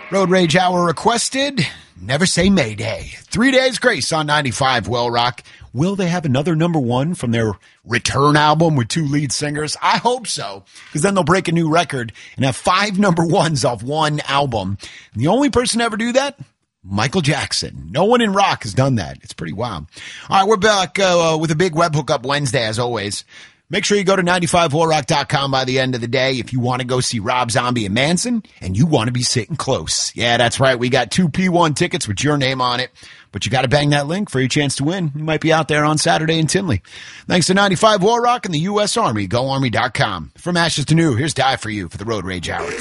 Road Rage Hour requested. Never say Mayday. 3 Days Grace on 95 Will Rock. Will they have another number one from their return album with two lead singers? I hope so, because then they'll break a new record and have 5 number ones off one album. And the only person to ever do that, Michael Jackson. No one in rock has done that. It's pretty wild. All right, we're back with a big web hookup Wednesday, as always. Make sure you go to 95willrock.com by the end of the day if you want to go see Rob Zombie and Manson and you want to be sitting close. Yeah, that's right. We got 2 P1 tickets with your name on it, but you got to bang that link for your chance to win. You might be out there on Saturday in Tinley. Thanks to 95 Will Rock and the U.S. Army. GoArmy.com. From ashes to new, here's Die For You for the Road Rage Hour.